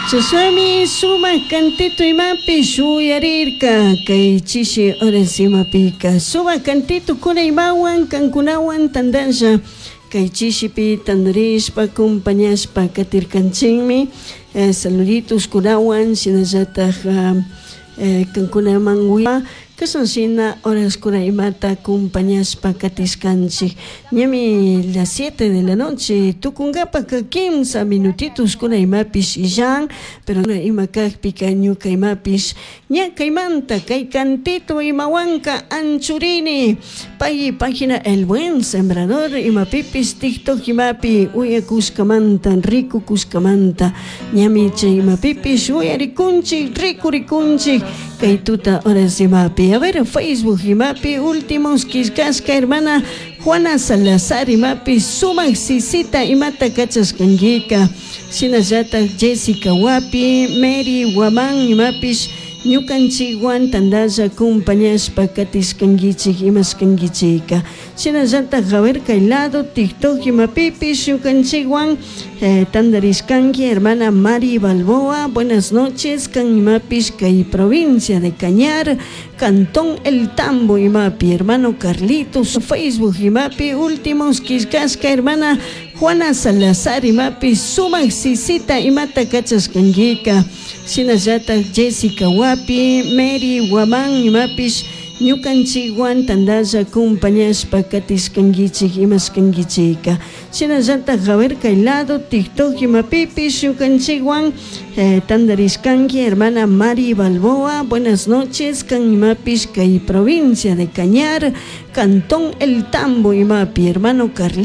Chasami suma cantito imapi shuyarirka kay chishi orasimapika suma cantito kuna imawan kankunawan tandasha kay chishipi tandarishpa acompañashpa katirkanchinmi saluditos kunawan sinallataq kankunaman wiwa kasansina horas kuna imata acompañashpa katiskanchik ñami las 7 de la noche tukunkapa 15 minutitos kuna imapish illan pero ima kakpi ñuka imapish ña kaymanta kay cantito imawanka anchurini pay página El Buen Sembrador imapipis TikTok imapi uyakuskamanta rikukuskamanta ñami chay imapipish uyarikunchik rikurikunchik kay tuta horas imapi. A ver, Facebook imapi últimos kiskasca hermana Juana Salazar imapi sumak sisita imata kachaskanguika sinallata Jessica Wapi Mary Waman imapish ñukanchikwan tandalla acompañashpa katiskanguichik imaskanguichika sinallata haber kay lado TikTok imapipish ñukanchikwan tandariskanki hermana Mari Balboa buenas noches kan imapish kay provincia de Cañar Cantón El Tambo imapi hermano Carlitos Facebook imapi últimos kiskasca hermana Juana Salazar imapi sumak sisita imata kachaskanguika sinallata Jessica Wapi Mary Waman imapish ñukanchikwan tandalla acompañashpa katiskanguichik imaskanguichika sinallata haber kay lado TikTok imapipish ñukanchikwan tandariskanki hermana Mari Balboa buenas noches kan imapish kay provincia de Cañar Cantón El Tambo imapi hermano Carlitos